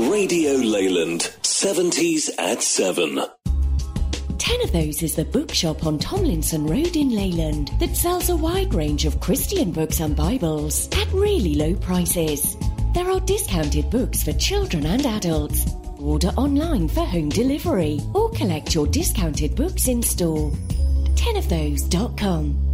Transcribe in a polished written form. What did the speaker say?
Radio Leyland, 70s at 7. 10 of Those is the bookshop on Tomlinson Road in Leyland that sells a wide range of Christian books and Bibles at really low prices. There are discounted books for children and adults. Order online for home delivery or collect your discounted books in store. 10ofthose.com